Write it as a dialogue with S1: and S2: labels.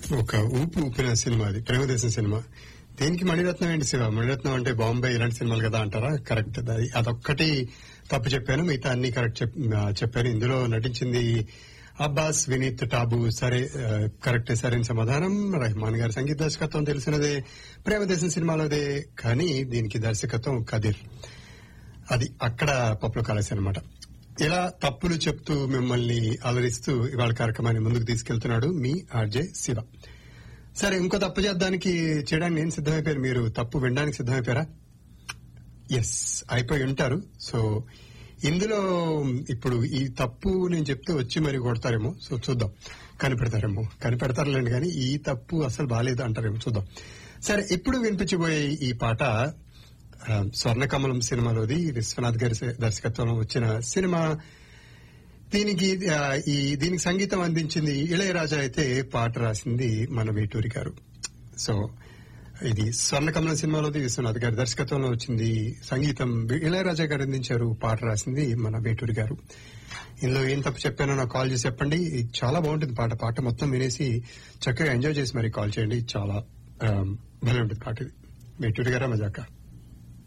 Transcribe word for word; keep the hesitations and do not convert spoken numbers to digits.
S1: ఒక ఊపు ఊపిన సినిమా అది ప్రేమదేశం సినిమా. దేనికి మణిరత్నం ఏంటి శివ? మణిరత్నం అంటే బాంబే ఇలాంటి సినిమాలు కదా అంటారా? కరెక్ట్. అది అదొక్కటి తప్పు చెప్పాను, మిగతా అన్ని కరెక్ట్ చెప్పాను. ఇందులో నటించింది అబ్బాస్, వినీత్, టాబు. సరే, కరెక్ట్, సరైన సమాధానం. రెహమాన్ గారి సంగీత దర్శకత్వం తెలిసినదే, ప్రేమదేశం సినిమాలోదే, కానీ దీనికి దర్శకత్వం కదిర్. అది అక్కడ పప్పులు కాలేసి అనమాట. ఇలా తప్పులు చెప్తూ మిమ్మల్ని అలరిస్తూ ఇవాళ కార్యక్రమాన్ని ముందుకు తీసుకెళ్తున్నాడు మీ ఆర్జే శివ. సరే, ఇంకో తప్పు చేద్దానికి చేయడానికి నేను సిద్ధమైపోయాను. మీరు తప్పు వినడానికి సిద్ధమైపోయారా? ఎస్, అయిపోయి ఉంటారు. సో ఇందులో ఇప్పుడు ఈ తప్పు నేను చెప్తే వచ్చి మరి కొడతారేమో. సో చూద్దాం, కనిపెడతారేమో. కనిపెడతారులేండి, కానీ ఈ తప్పు అసలు బాగాలేదు అంటారేమో, చూద్దాం. సరే, ఇప్పుడు వినిపించబోయే ఈ పాట స్వర్ణకమలం సినిమాలోది, విశ్వనాథ్ గారి దర్శకత్వంలో వచ్చిన సినిమా. దీనికి ఈ దీనికి సంగీతం అందించింది ఇళయరాజా అయితే పాట రాసింది మన వేటూరి గారు. సో ఇది స్వర్ణకమలం సినిమాలోది, విశ్వనాథ్ గారి దర్శకత్వంలో వచ్చింది. సంగీతం ఇళయరాజా గారు అందించారు, పాట రాసింది మన వేటూరి గారు. ఇందులో ఏం తప్పు చెప్పానో నాకు కాల్ చేసి చెప్పండి. చాలా బాగుంటుంది పాట. పాట మొత్తం వినేసి చక్కగా ఎంజాయ్ చేసి మరి కాల్ చేయండి. చాలా భలే ఉంటుంది పాట ఇది. వేటూరి గారా మజాకా?